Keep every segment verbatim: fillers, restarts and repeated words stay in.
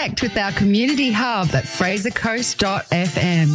Connect with our community hub at fraser coast dot f m.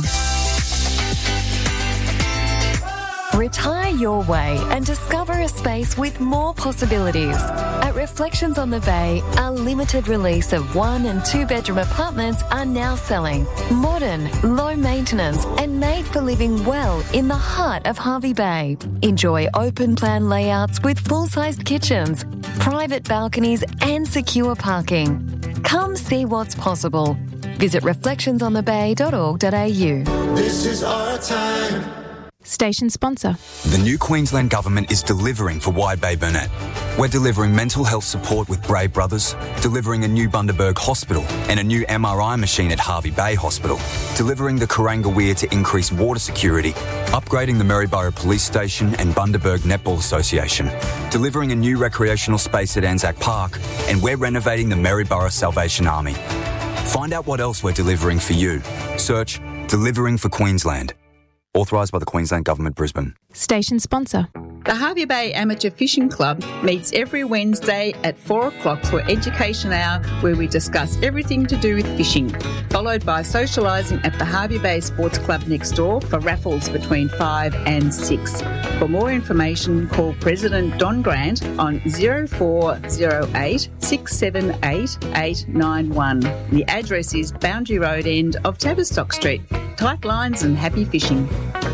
Retire your way and discover a space with more possibilities. At Reflections on the Bay, a limited release of one and two bedroom apartments are now selling. Modern, low maintenance and made for living well in the heart of Hervey Bay. Enjoy open plan layouts with full-sized kitchens, private balconies and secure parking. Come see what's possible. Visit reflections on the bay dot org dot a u. This is our time. Station sponsor. The new Queensland Government is delivering for Wide Bay Burnett. We're delivering mental health support with Brave Brothers, delivering a new Bundaberg Hospital and a new M R I machine at Hervey Bay Hospital, delivering the Kuranga Weir to increase water security, upgrading the Maryborough Police Station and Bundaberg Netball Association, delivering a new recreational space at Anzac Park, and we're renovating the Maryborough Salvation Army. Find out what else we're delivering for you. Search Delivering for Queensland. Authorised by the Queensland Government, Brisbane. Station sponsor. The Hervey Bay Amateur Fishing Club meets every Wednesday at four o'clock for Education Hour, where we discuss everything to do with fishing, followed by socialising at the Hervey Bay Sports Club next door for raffles between five and six. For more information, call President Don Grant on zero four zero eight, six seven eight, eight nine one. The address is Boundary Road end of Tavistock Street. Tight lines and happy fishing.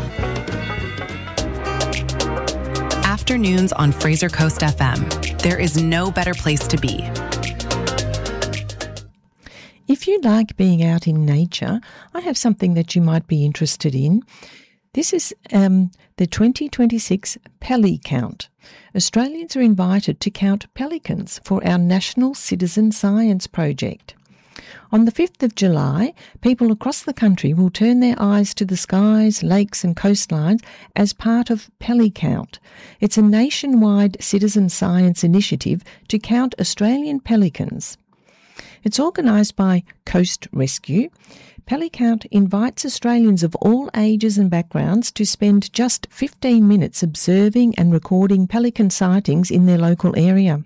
Afternoons on Fraser Coast F M. There is no better place to be. If you like being out in nature, I have something that you might be interested in. This is um, the twenty twenty-six Pelly Count. Australians are invited to count pelicans for our National Citizen Science Project. On the fifth of July, people across the country will turn their eyes to the skies, lakes and coastlines as part of Pelly Count. It's a nationwide citizen science initiative to count Australian pelicans. It's organised by Coast Rescue. Pelly Count invites Australians of all ages and backgrounds to spend just fifteen minutes observing and recording pelican sightings in their local area.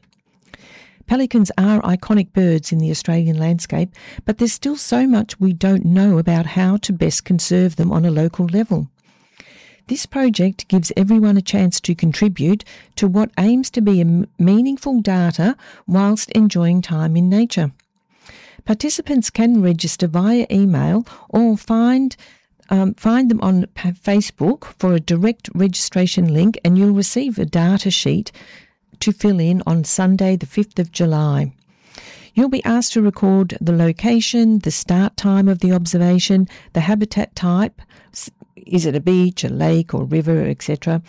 Pelicans are iconic birds in the Australian landscape, but there's still so much we don't know about how to best conserve them on a local level. This project gives everyone a chance to contribute to what aims to be a meaningful data whilst enjoying time in nature. Participants can register via email or find um, find them on Facebook for a direct registration link, and you'll receive a data sheet to fill in on Sunday the fifth of July. You'll be asked to record the location, the start time of the observation, the habitat type, is it a beach, a lake or river, et cetera,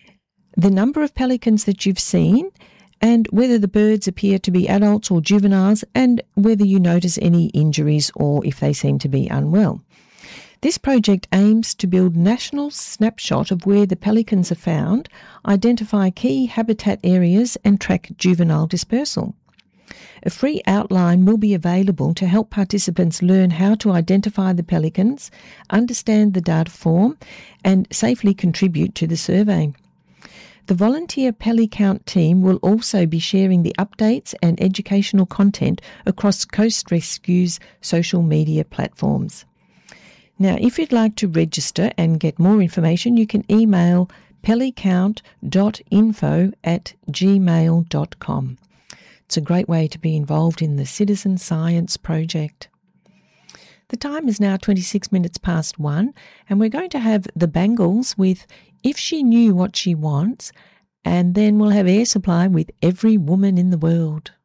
the number of pelicans that you've seen, and whether the birds appear to be adults or juveniles, and whether you notice any injuries or if they seem to be unwell. This project aims to build a national snapshot of where the pelicans are found, identify key habitat areas and track juvenile dispersal. A free outline will be available to help participants learn how to identify the pelicans, understand the data form and safely contribute to the survey. The volunteer Pelly Count team will also be sharing the updates and educational content across Coast Rescue's social media platforms. Now, if you'd like to register and get more information, you can email pellycount dot info at gmail dot com. It's a great way to be involved in the Citizen Science Project. The time is now twenty-six minutes past one, and we're going to have the Bangles with If She Knew What She Wants, and then we'll have Air Supply with Every Woman in the World.